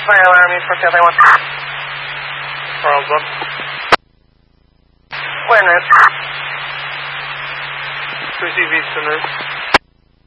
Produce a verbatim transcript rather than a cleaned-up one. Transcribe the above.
Fire Army for seven one. Carlsbad. Buenas. Receive Easterners.